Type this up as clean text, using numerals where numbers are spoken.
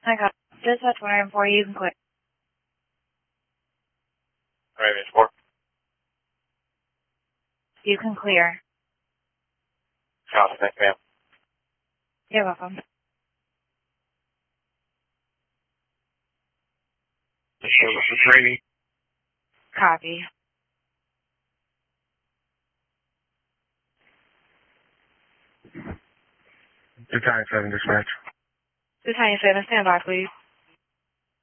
I got dispatch 104. You can quit. Raven 4. You can clear. Copy, thank you, ma'am. You're welcome. This is Rainy. Copy. 297 dispatch. 297, stand by, please.